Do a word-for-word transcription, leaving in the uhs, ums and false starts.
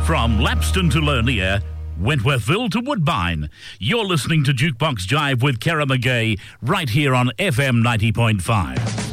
From Lapston to Lurnia, Wentworthville to Woodbine, you're listening to Jukebox Jive with Kara McGay right here on F M ninety point five.